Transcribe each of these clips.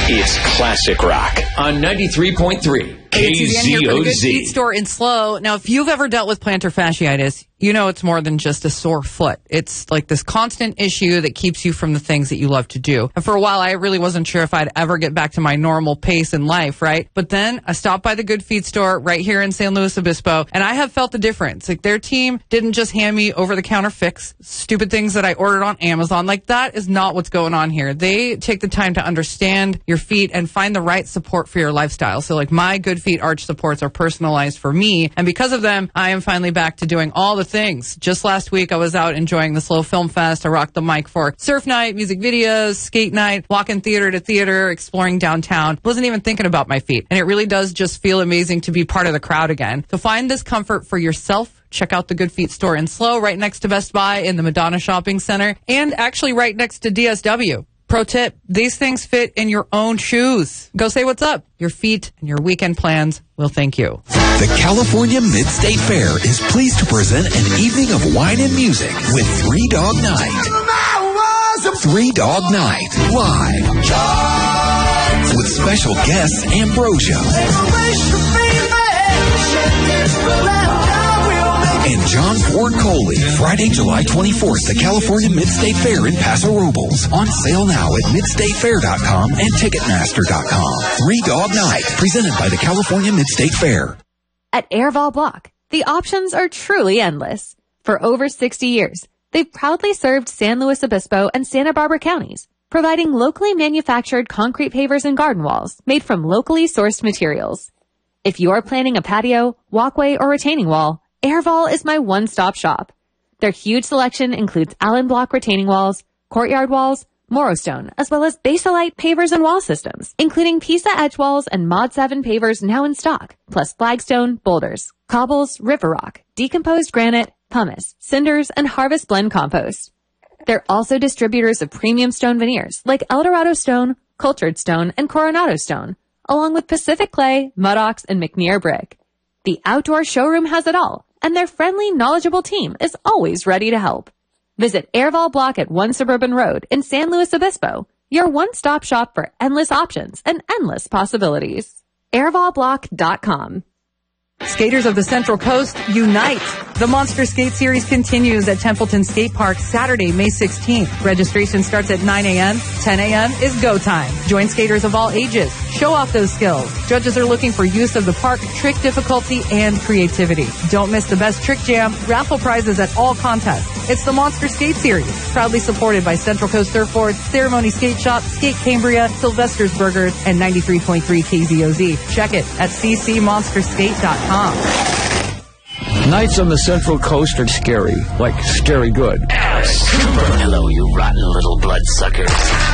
It's classic rock on 93.3 KZOZ. Good KZOZ. store in Slow. Now, if you've ever dealt with plantar fasciitis, you know it's more than just a sore foot. It's like this constant issue that keeps you from the things that you love to do. And for a while, I really wasn't sure if I'd ever get back to my normal pace in life, right? But then I stopped by the Good Feet store right here in San Luis Obispo, and I have felt the difference. Like, their team didn't just hand me over-the-counter fix, stupid things that I ordered on Amazon. Like, that is not what's going on here. They take the time to understand your feet and find the right support for your lifestyle. So, like, my Good Feet arch supports are personalized for me, and because of them, I am finally back to doing all the things. Just last week, I was out enjoying the Slow Film Fest. I rocked the mic for surf night, music videos, skate night, walking theater to theater, exploring downtown. Wasn't even thinking about my feet, and it really does just feel amazing to be part of the crowd again. So find this comfort for yourself. Check out the Good Feet store in Slow, right next to Best Buy in the Madonna Shopping Center, and actually right next to DSW. Pro tip, these things fit in your own shoes. Go say what's up. Your feet and your weekend plans will thank you. The California Mid-State Fair is pleased to present an evening of wine and music with Three Dog Night. Three Dog Night, live. With special guests Ambrosia. And John Ford Coley, Friday, July 24th, the California Mid-State Fair in Paso Robles. On sale now at midstatefair.com and ticketmaster.com. Three Dog Night, presented by the California Mid-State Fair. At Airval Block, the options are truly endless. For over 60 years, they've proudly served San Luis Obispo and Santa Barbara counties, providing locally manufactured concrete pavers and garden walls made from locally sourced materials. If you are planning a patio, walkway, or retaining wall, Airval is my one-stop shop. Their huge selection includes Allen Block retaining walls, courtyard walls, Morrowstone, as well as Basalite pavers and wall systems, including Pisa edge walls and Mod 7 pavers now in stock, plus flagstone, boulders, cobbles, river rock, decomposed granite, pumice, cinders, and harvest blend compost. They're also distributors of premium stone veneers like Eldorado Stone, Cultured Stone, and Coronado Stone, along with Pacific Clay, Mudox, and McNear Brick. The outdoor showroom has it all, and their friendly, knowledgeable team is always ready to help. Visit Airval Block at 1 Suburban Road in San Luis Obispo, your one-stop shop for endless options and endless possibilities. AirvalBlock.com. Skaters of the Central Coast, unite! The Monster Skate Series continues at Templeton Skate Park Saturday, May 16th. Registration starts at 9 a.m. 10 a.m. is go time. Join skaters of all ages. Show off those skills. Judges are looking for use of the park, trick difficulty, and creativity. Don't miss the best trick jam, raffle prizes at all contests. It's the Monster Skate Series, proudly supported by Central Coast Surfboards, Ceremony Skate Shop, Skate Cambria, Sylvester's Burgers, and 93.3 KZOZ. Check it at ccmonsterskate.com. Nights on the Central Coast are scary, like scary good. Alice Cooper. Hello, you rotten little bloodsuckers.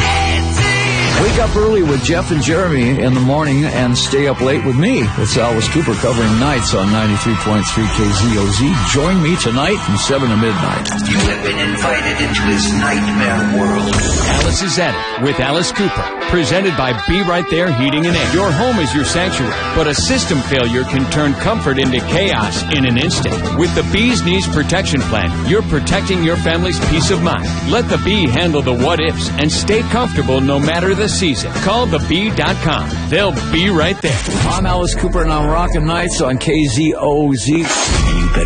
Wake up early with Jeff and Jeremy in the morning and stay up late with me. It's Alice Cooper covering nights on 93.3 KZOZ. Join me tonight from 7 to midnight. You have been invited into his nightmare world. Alice is at it with Alice Cooper. Presented by Be Right There Heating and Air. Your home is your sanctuary, but a system failure can turn comfort into chaos in an instant. With the Bee's Knees Protection Plan, you're protecting your family's peace of mind. Let the Bee handle the what-ifs and stay comfortable no matter the season. Call thebee.com. They'll be right there. I'm Alice Cooper, and I'm rocking nights on KZOZ.